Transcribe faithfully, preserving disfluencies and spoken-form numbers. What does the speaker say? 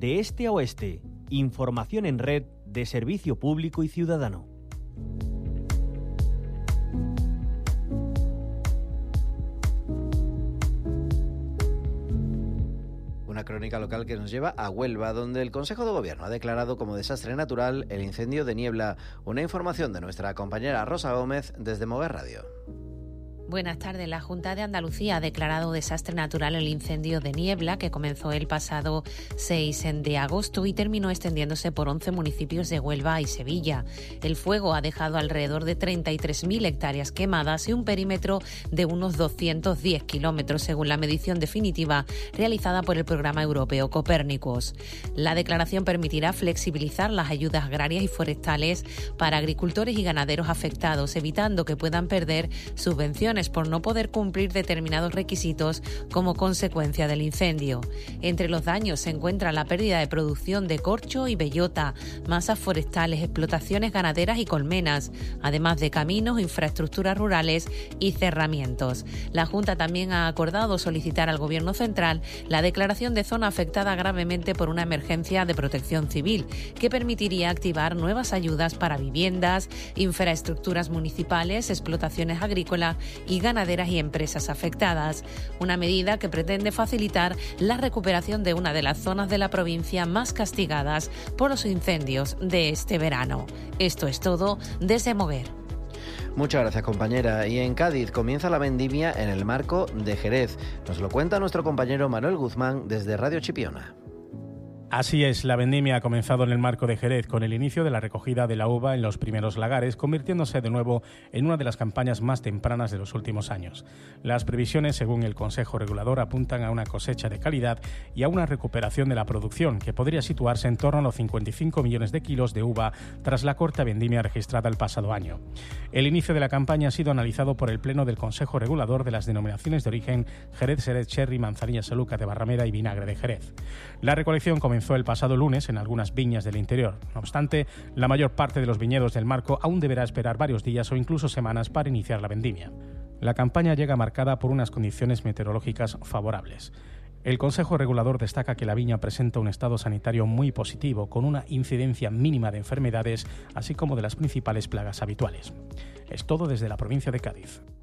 de este a oeste. Información en red de Servicio Público y Ciudadano. Una crónica local que nos lleva a Huelva, donde el Consejo de Gobierno ha declarado como desastre natural el incendio de Niebla. Una información de nuestra compañera Rosa Gómez desde Mover Radio. Buenas tardes. La Junta de Andalucía ha declarado desastre natural el incendio de Niebla, que comenzó el pasado seis de agosto y terminó extendiéndose por once municipios de Huelva y Sevilla. El fuego ha dejado alrededor de treinta y tres mil hectáreas quemadas y un perímetro de unos doscientos diez kilómetros, según la medición definitiva realizada por el programa europeo Copérnicos. La declaración permitirá flexibilizar las ayudas agrarias y forestales para agricultores y ganaderos afectados, evitando que puedan perder subvenciones por no poder cumplir determinados requisitos como consecuencia del incendio. Entre los daños se encuentra la pérdida de producción de corcho y bellota, masas forestales, explotaciones ganaderas y colmenas, además de caminos, infraestructuras rurales y cerramientos. La Junta también ha acordado solicitar al Gobierno central la declaración de zona afectada gravemente por una emergencia de protección civil, que permitiría activar nuevas ayudas para viviendas, infraestructuras municipales, explotaciones agrícolas y ganaderas y empresas afectadas. Una medida que pretende facilitar la recuperación de una de las zonas de la provincia más castigadas por los incendios de este verano. Esto es todo desde Mover. Muchas gracias, compañera. Y en Cádiz comienza la vendimia en el marco de Jerez. Nos lo cuenta nuestro compañero Manuel Guzmán desde Radio Chipiona. Así es, la vendimia ha comenzado en el marco de Jerez con el inicio de la recogida de la uva en los primeros lagares, convirtiéndose de nuevo en una de las campañas más tempranas de los últimos años. Las previsiones, según el Consejo Regulador, apuntan a una cosecha de calidad y a una recuperación de la producción, que podría situarse en torno a los cincuenta y cinco millones de kilos de uva tras la corta vendimia registrada el pasado año. El inicio de la campaña ha sido analizado por el Pleno del Consejo Regulador de las denominaciones de origen Jerez, Xerez, Sherry, Manzanilla, Saluca de Barrameda y Vinagre de Jerez. La recolección comenzó el pasado lunes en algunas viñas del interior. No obstante, la mayor parte de los viñedos del marco aún deberá esperar varios días o incluso semanas para iniciar la vendimia. La campaña llega marcada por unas condiciones meteorológicas favorables. El Consejo Regulador destaca que la viña presenta un estado sanitario muy positivo, con una incidencia mínima de enfermedades, así como de las principales plagas habituales. Es todo desde la provincia de Cádiz.